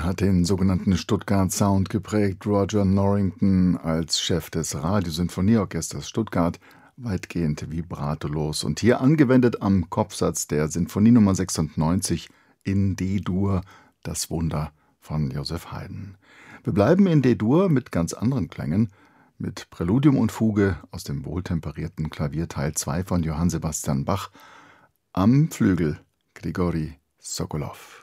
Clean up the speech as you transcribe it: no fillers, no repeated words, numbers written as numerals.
Er hat den sogenannten Stuttgart-Sound geprägt. Roger Norrington als Chef des Radiosinfonieorchesters Stuttgart, weitgehend vibratolos und hier angewendet am Kopfsatz der Sinfonie Nummer 96 in D-Dur, das Wunder von Joseph Haydn. Wir bleiben in D-Dur mit ganz anderen Klängen, mit Präludium und Fuge aus dem wohltemperierten Klavier Teil 2 von Johann Sebastian Bach, am Flügel Grigori Sokolow.